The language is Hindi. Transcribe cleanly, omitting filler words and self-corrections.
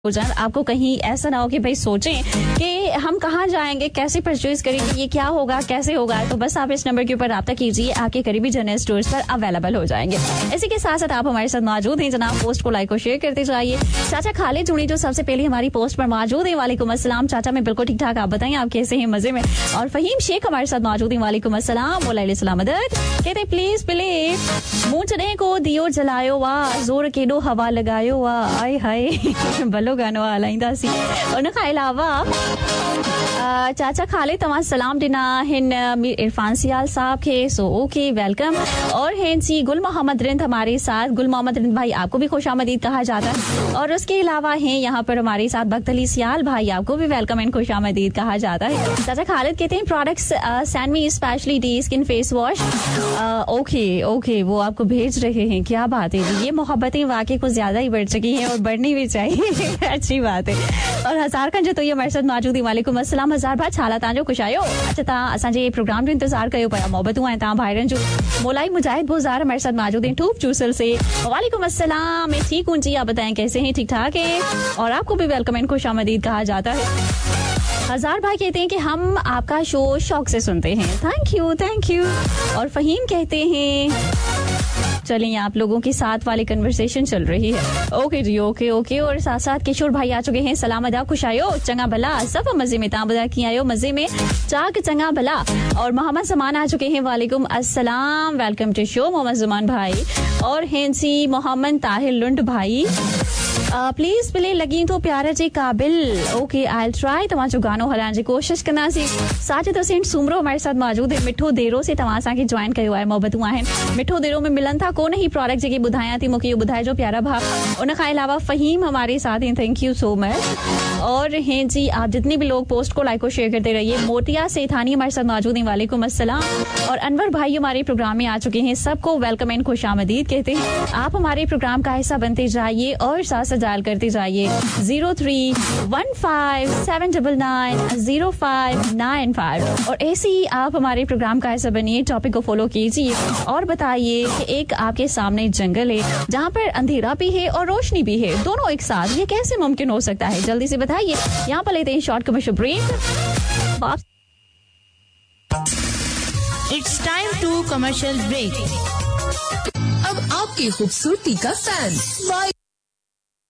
हो जाए, आपको कहीं ऐसा ना हो कि भाई सोचें कि हम कहाँ जाएंगे, कैसे परचेज करेंगे, ये क्या होगा, कैसे होगा। तो बस आप इस नंबर के ऊपर राब्ता कीजिए, आपके करीबी जनरल स्टोर्स पर अवेलेबल हो जाएंगे। इसी के साथ साथ आप हमारे साथ मौजूद हैं जनाब, पोस्ट को लाइक और शेयर करते जाइए। चाचा खालिद जुड़ी जो सबसे पहले हमारी पोस्ट पर मौजूद है। वालेकुम अस्सलाम चाचा, मैं बिल्कुल ठीक ठाक, आप बताएं आप कैसे हैं, मजे में। और फहीम शेख हमारे साथ मौजूद है। वालेकुम अस्सलाम, मदद कहते प्लीज प्लीज मुंह को दियो जलायो वा, जोर केडो हवा लगायो वा, आय हाय भलो गानो हलाईंदा सी। उन खां अलावा चाचा खाले तव्हां सलाम ॾिना हिन इरफान सियाल साहब के, सो ओके वेलकम। और हैं जी गुल मोहम्मद रिंद हमारे साथ। गुल मोहम्मद रिंद भाई आपको भी खुशामदीद कहा जाता है। और उसके अलावा हैं यहाँ पर हमारे साथ बख्तली सियाल भाई, आपको भी वेलकम एंड खुशामदीद कहा जाता है। चाचा खालिद कहते हैं products send me specially D skin face wash. Okay वो आपको भेज रहे हैं, क्या बात है। ये मोहब्बतें वाकई कुछ ज्यादा ही बढ़ चुकी हैं और बढ़नी भी चाहिए अच्छी बात है। और हज़ार खान जो तो ये हमारे साथ मौजूद है। वालेकुम अस्सलाम हज़ार भाई, छाला तव्हांजो खुश आयो। अच्छा तव्हां असांजे प्रोग्राम जो इंतजार कयो पिया, मोहब्बतूं ऐं तव्हां भाइरनि जो। मोलाई मुजाहिद बुज़ार हमारे साथ मौजूद हैं ठूप चूसल से। वालेकुम अस्सलाम, मैं ठीक हूँ जी, आप बताएं कैसे हैं, ठीक ठाक है। और आपको भी वेलकम एंड खुशामदीद कहा जाता है। हज़ार भाई कहते हैं कि हम आपका शो शौक से सुनते हैं, थैंक यू। और फहीम कहते हैं चलिए आप लोगों के साथ वाली कन्वर्सेशन चल रही है। ओके जी, ओके। और साथ साथ किशोर भाई आ चुके हैं। सलाम अदा, खुश आयो, चंगा भला, सब मजे में, ता बदा की आयो मजे में, चाक चंगा भला। और मोहम्मद जमान आ चुके हैं। वालेकुम अस्सलाम, welcome to show Mohammad Zaman भाई। और हैं जी मोहम्मद ताहिर लुंड भाई, प्लीज प्ले लगी तो प्यार जे क़ाबिल। ओके आई विल ट्राई, तव्हां जो गानो हलाइण जी कोशिश कंदासीं। साजिद हुसैन सूमरो हमारे साथ मौजूद है। मिठो देरो से तव्हां असांखे ज्वाइन कयो आहे, मोहब्बतूं आहिनि। मिठो देरो में मिलन था कोन ही प्रोडक्ट जेके ॿुधायां थी, मूंखे इहो ॿुधाइजो प्यारा भाउ। उन खां अलावा फहीम हमारे साथ हैं, थैंक यू सो मच। और हैं जी आप जितने भी लोग पोस्ट को लाइक और शेयर करते रहिए। मोतिया सेठानी हमारे साथ मौजूद हैं। वालेकुम अस्सलाम। और अनवर भाई हमारे प्रोग्राम में आ चुके हैं, सबको वेलकम एंड खुशामदीद कहते हैं। आप हमारे प्रोग्राम का हिस्सा बनते जाइए और साथ डायल करते जाइए 0315799059 और ऐसे ही आप हमारे प्रोग्राम का हिस्सा बनिए, टॉपिक को फॉलो कीजिए और बताइए कि एक आपके सामने जंगल है जहाँ पर अंधेरा भी है और रोशनी भी है, दोनों एक साथ, ये कैसे मुमकिन हो सकता है, जल्दी से बताइए। यहाँ पर लेते हैं short commercial break. It's time to commercial break. अब आपकी खूबसूरती का फैन